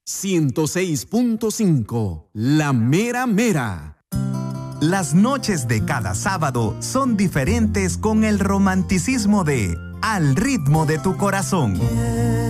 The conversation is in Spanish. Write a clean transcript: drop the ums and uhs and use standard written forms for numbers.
106.5, La Mera Mera. Las noches de cada sábado son diferentes con el romanticismo de Al ritmo de tu corazón.